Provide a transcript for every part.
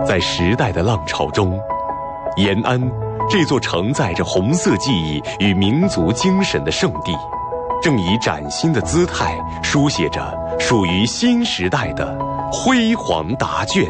在时代的浪潮中，延安这座承载着红色记忆与民族精神的圣地，正以崭新的姿态书写着属于新时代的辉煌答卷。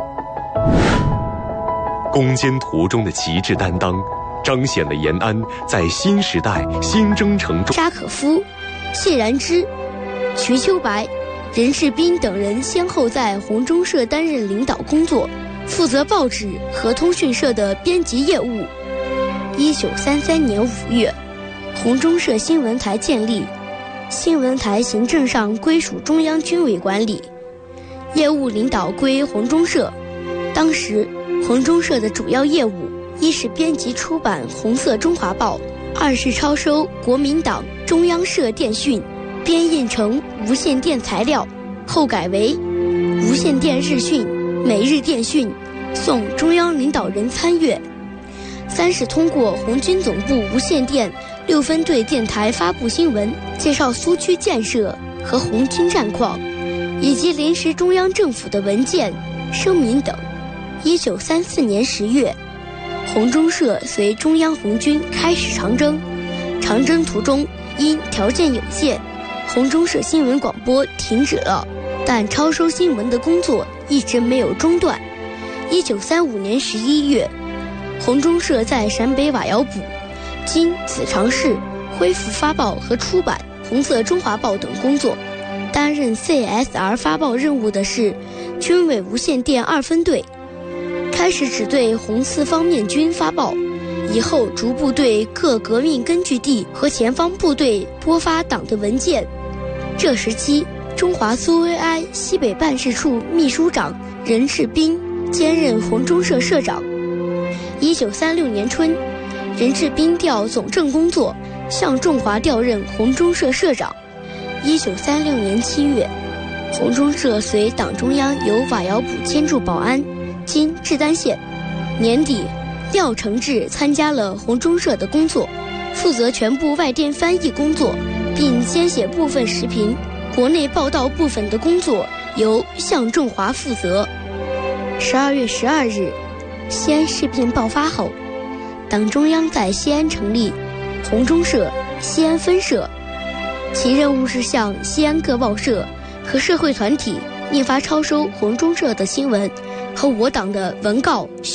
攻坚途中的旗帜担当，彰显了延安在新时代新征程中。 沙可夫、谢然之、瞿秋白、任士斌等人先后在红中社担任领导工作，负责报纸和通讯社的编辑业务。1933年5月，红中社新闻台建立，新闻台行政上归属中央军委管理，业务领导归红中社。当时红中社的主要业务，一是编辑出版《红色中华报》，二是抄收国民党中央社电讯，编印成无线电材料，后改为无线电日讯、每日电讯，送中央领导人参阅。三是通过红军总部无线电6分队电台发布新闻，介绍苏区建设和红军战况，以及临时中央政府的文件、声明等。1934年10月，红中社随中央红军开始长征，长征途中因条件有限，红中社新闻广播停止了，但抄收新闻的工作一直没有中断。1935年11月，红中社在陕北瓦窑堡、今子长市恢复发报和出版《红色中华报》等工作。担任 CSR 发报任务的是军委无线电2分队，开始只对红四方面军发报，以后逐步对各革命根据地和前方部队拨发党的文件。这时期，中华苏维埃西北办事处秘书长任士斌兼任红中社社长。1936年春，任士斌调总政工作，向仲华调任红中社社长。1936年7月，红中社随党中央由瓦窑堡迁驻保安，今志丹县。年底，廖承志参加了红中社的工作，负责全部外电翻译工作，并兼写部分时评。国内报道部分的工作由向仲华负责。12月12日，西安事变爆发后，党中央在西安成立红中社西安分社，其任务是向西安各报社和社会团体印发抄收红中社的新闻和我党的文告